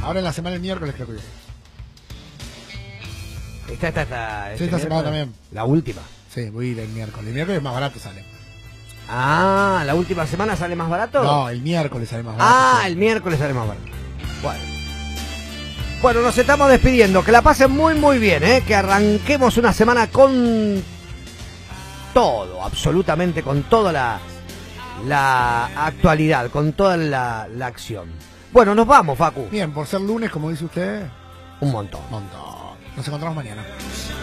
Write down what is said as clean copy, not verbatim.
Ahora en la semana del miércoles creo que viene. Esta semana también. La última. Sí, voy a ir el miércoles. El miércoles más barato sale. Ah, ¿la última semana sale más barato? No, el miércoles sale más barato. Ah, el miércoles sale más barato. Bueno, nos estamos despidiendo. Que la pasen muy, muy bien, ¿eh? Que arranquemos una semana con todo, absolutamente con toda la actualidad, con toda la acción. Bueno, nos vamos, Facu. Bien, por ser lunes, como dice usted. Un montón. Nos encontramos mañana.